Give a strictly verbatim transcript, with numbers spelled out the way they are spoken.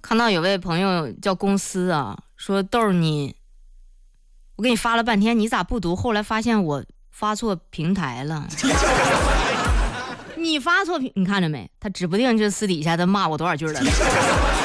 看到有位朋友叫公司啊，说豆儿你，我给你发了半天，你咋不读？后来发现我发错平台了。你发错平，你看着没？他指不定这私底下他骂我多少句了。